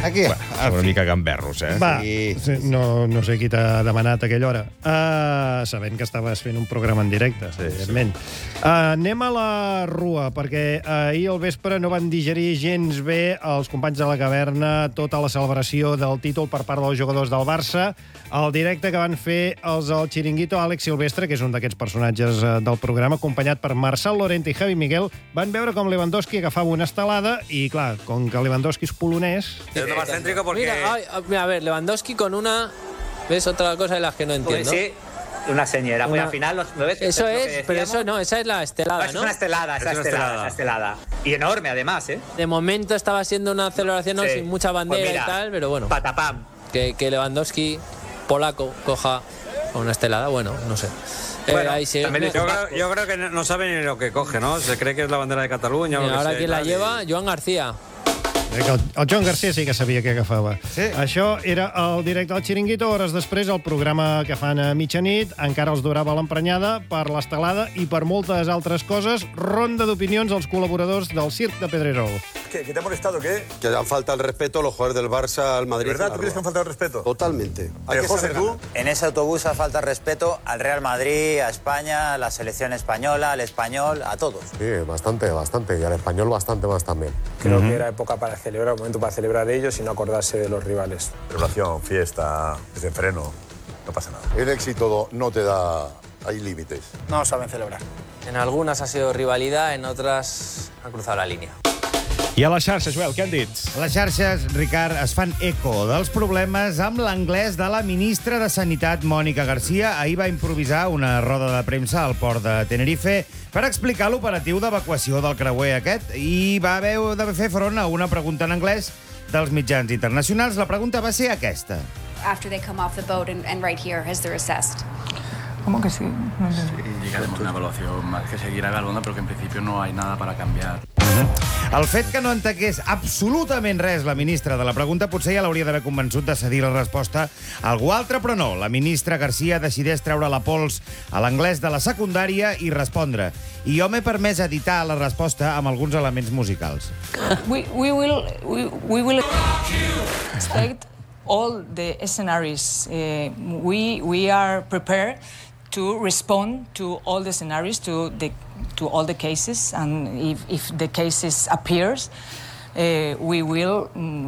Aquí. Són una mica gamberros, eh? Va, Sí. no sé qui t'ha demanat a aquella hora. Sabent que estaves fent un programa en directe, evidentment. Anem a la rua, perquè ahir al vespre no van digerir gens bé els companys de la caverna tota la celebració del títol per part dels jugadors del Barça. El directe que van fer els del Chiringuito, Àlex Silvestre, que és un d'aquests personatges del programa, acompanyat per Marçal Lorente i Javi Miguel, van veure com Lewandowski agafava una estelada i, clar, com que Lewandowski és polonès... Es lo más céntrico porque... Mira, a ver, Lewandowski con una... ¿Ves? Otra cosa de las que no entiendo. Sí, una señora. Pues al final, ¿lo ves? Eso es, pero eso no, esa es la estelada, Es ¿no? una estelada, esa estelada. Y enorme, además, ¿eh? De momento estaba siendo una celebración ¿no? Sí. sin mucha bandera Pues mira, y tal, pero bueno. Patapam. Que Lewandowski, polaco, coja una estelada, bueno, no sé. Bueno, ahí sí. yo creo que no sabe ni lo que coge, ¿no? Se cree que es la bandera de Cataluña. Mira, ahora quien la lleva, Joan García. El Joan Garcia sí que sabia què agafava. Sí. Això era el directe del Chiringuito. Hores després, el programa que fan a mitjanit encara els durava l'emprenyada per l'estelada i per moltes altres coses. Ronda d'opinions als col·laboradors del Circ de Pedrerol. ¿Qué te ha molestado? ¿Qué? Que han faltado el respeto a los jugadores del Barça, al Madrid. ¿Verdad? ¿Tú crees que han faltado el respeto? Totalmente. José, ¿tú? En ese autobús ha falta respeto al Real Madrid, a España, a la selección española, al español, a todos. Sí, bastante. Y al español bastante más también. Creo que era época para celebrar, un momento para celebrar ellos y no acordarse de los rivales. Celebración, fiesta, desenfreno, no pasa nada. El éxito no te da... Hay límites. No saben celebrar. En algunas ha sido rivalidad, en otras ha cruzado la línea. I a les xarxes, Joel, què han dit? Les xarxes, Ricard, es fan eco dels problemes amb l'anglès de la ministra de Sanitat, Mònica Garcia. Ahir va improvisar una roda de premsa al port de Tenerife per explicar l'operatiu d'evacuació del creuer aquest i va haver de fer front a una pregunta en anglès dels mitjans internacionals. La pregunta va ser aquesta. After they come off the boat and right here, as they're assessed. ¿Cómo que sí? Llegaremos a una evaluación más que seguirá evaluando, pero que en principio no hay nada para cambiar. El fet que no entengués absolutament res la ministra de la pregunta potser ja l'hauria d'haver convençut de cedir la resposta a algú altre, però no. La ministra Garcia decideix treure la pols a l'anglès de la secundària i respondre. I jo m'he permès editar la resposta amb alguns elements musicals. We will expect all the scenarios. We are prepared to respond to all the scenarios, to all the cases, and if the cases appears, we will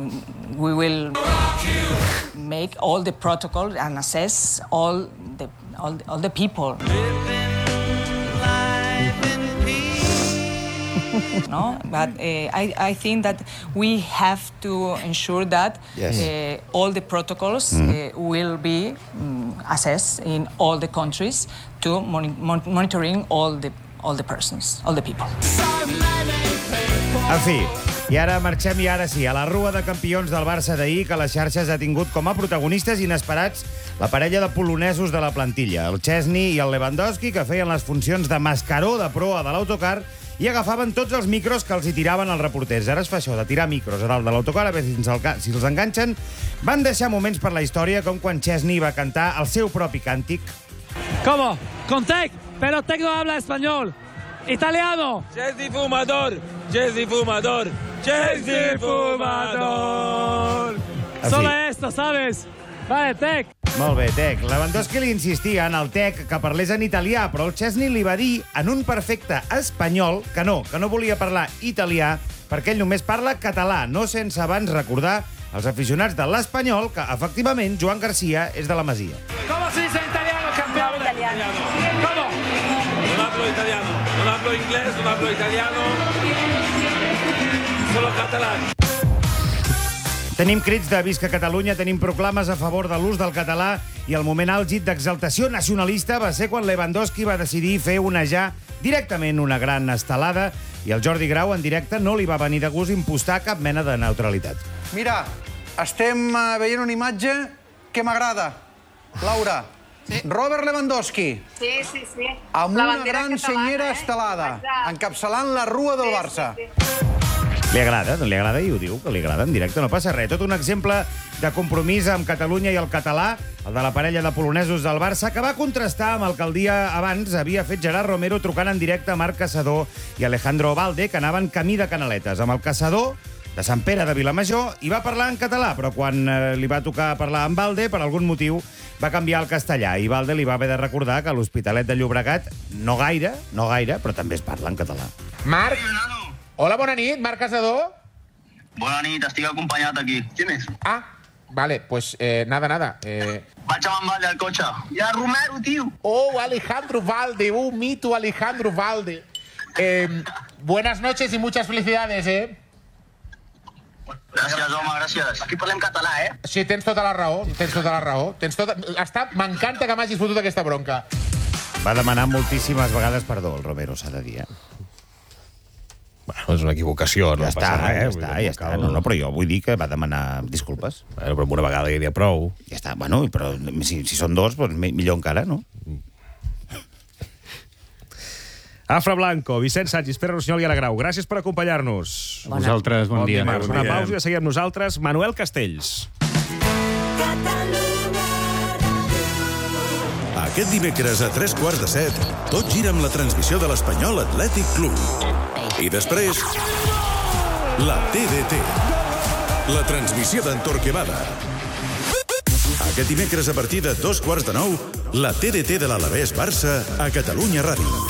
make all the protocol and assess all the people. No, but I think that we have to ensure that all the protocols will be assessed in all the countries to monitoring all the persons, all the people. En fi, i ara marxem i ara sí, a la rua de campions del Barça d'ahir, que les xarxes ha tingut com a protagonistes inesperats la parella de polonesos de la plantilla, el Chesney i el Lewandowski, que feien les funcions de mascaró de proa de l'autocar i agafaven tots els micros que els hi tiraven els reporters. Ara es fa això, de tirar micros a dalt de l'autocar, a veure si els enganxen. Van deixar moments per la història, com quan Chesney va cantar el seu propi càntic. ¿Cómo? Con Tec, pero Tec no habla español. Italiano. Chesney fumador, Chesney fumador, Chesney fumador. Solo esto, ¿sabes? Vale, Tec. Molt bé, Tec. Lewandowski li insistia en el Tec que parlés en italià, però el Chesney li va dir en un perfecte espanyol que no volia parlar italià perquè ell només parla català, no sense abans recordar als aficionats de l'Espanyol que, efectivament, Joan Garcia és de la Masia. ¿Cómo se dice italiano, campeón? Italiano. ¿Cómo? No hablo italiano, no hablo inglés, no hablo italiano, solo catalán. Tenim crits de Visca Catalunya, tenim proclames a favor de l'ús del català i el moment àlgid d'exaltació nacionalista va ser quan Lewandowski va decidir fer onejar directament una gran estelada i el Jordi Grau en directe no li va venir de gust impostar cap mena de neutralitat. Mira, estem veient una imatge que m'agrada. Laura, sí. Robert Lewandowski. Sí. Amb una gran senyera estelada, encapçalant la rua del Barça. Li agrada i ho diu, que li agrada en directe, no passa res. Tot un exemple de compromís amb Catalunya i el català, el de la parella de polonesos del Barça, que va contrastar amb el que el dia abans havia fet Gerard Romero trucant en directe a Marc Caçador i Alejandro Valde, que anaven camí de Canaletes. Amb el Caçador de Sant Pere de Vilamajor i va parlar en català, però quan li va tocar parlar amb Valde, per algun motiu va canviar al castellà i Valde li va haver de recordar que a l'Hospitalet de Llobregat no gaire, però també es parla en català. Marc? Hola, bona nit, Marc Casador. Bona nit, estic acompanyat aquí. ¿Quién es? Ah, vale, pues nada. Vaig amb en Valde al cotxe. Ja, Romero, tio. Oh, Alejandro Valde, mito Alejandro Valde. Buenas noches y muchas felicidades, Gràcies, home, gràcies. Aquí parlem català, Sí, tens tota la raó, M'encanta que m'hagis fotut aquesta bronca. Va demanar moltíssimes vegades perdó, el Romero, s'ha de dir, Bueno, és una equivocació, no passa res. Ja està. No, però jo vull dir que va demanar disculpes. Bueno, però una vegada ja n'hi ha prou. Ja està, bueno, però si són dos, doncs millor encara, no? Afra Blanco, Vicent Sánchez, Pere Rossinyol i Anna Grau, gràcies per acompanyar-nos. Vosaltres, bon dia. Una pausa i ja seguim amb nosaltres. Manuel Castells. Aquest dimecres a 7:15, tot gira amb la transmissió de l'Espanyol Atlètic Club. I després, la TDT. La transmissió d'en Torquemada. Aquest dimecres a partir de 8:45, la TDT de l'Alavés Barça a Catalunya Ràdio.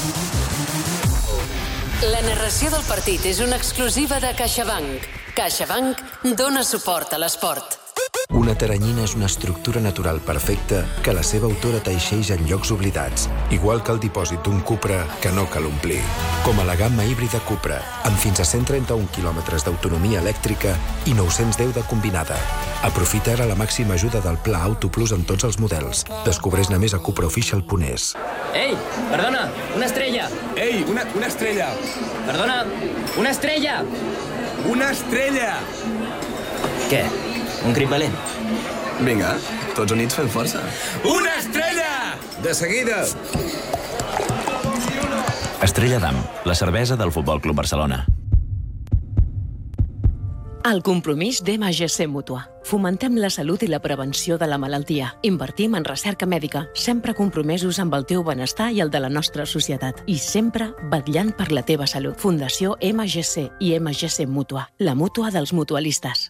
La narració del partit és una exclusiva de CaixaBank. CaixaBank dona suport a l'esport. Una teranyina és una estructura natural perfecta que la seva autora teixeix en llocs oblidats, igual que el dipòsit d'un Cupra que no cal omplir. Com a la gamma híbrida Cupra, amb fins a 131 quilòmetres d'autonomia elèctrica i 910 de combinada. Aprofita ara la màxima ajuda del Pla Auto Plus en tots els models. Descobreix-ne més a cupraofficial.es. Ei, perdona, una estrella. Ei, una estrella. Perdona, una estrella. Una estrella. Què? Un crit valent? Vinga, tots units fem força. Una estrella! De seguida. Estrella d'Am, la cervesa del Futbol Club Barcelona. El compromís d'MGC Mútua. Fomentem la salut i la prevenció de la malaltia. Invertim en recerca mèdica, sempre compromesos amb el teu benestar i el de la nostra societat. I sempre vetllant per la teva salut. Fundació MGC i MGC Mútua. La mútua dels mutualistes.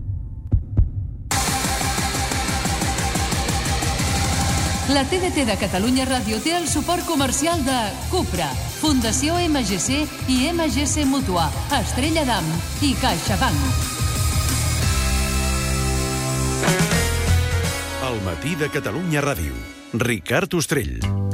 La TDT de Catalunya Ràdio té el suport comercial de Cupra, Fundació MGC i MGC Mútua, Estrella d'Am i CaixaBank. El matí de Catalunya Ràdio. Ricard Ostrell.